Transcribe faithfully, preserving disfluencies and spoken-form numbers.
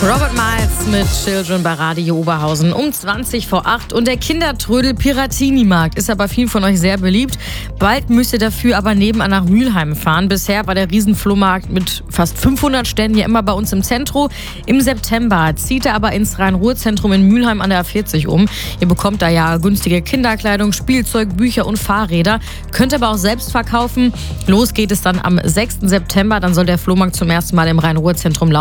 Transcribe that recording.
Robert Miles mit Children bei Radio Oberhausen um zwanzig vor acht. Und der Kindertrödel Piratini-Markt ist aber vielen von euch sehr beliebt. Bald müsst ihr dafür aber nebenan nach Mülheim fahren. Bisher war der Riesenflohmarkt mit fast fünfhundert Ständen ja immer bei uns im Zentrum. Im September zieht er aber ins Rhein-Ruhr-Zentrum in Mülheim an der A vierzig um. Ihr bekommt da ja günstige Kinderkleidung, Spielzeug, Bücher und Fahrräder. Könnt aber auch selbst verkaufen. Los geht es dann am sechsten September. Dann soll der Flohmarkt zum ersten Mal im Rhein-Ruhr-Zentrum laufen.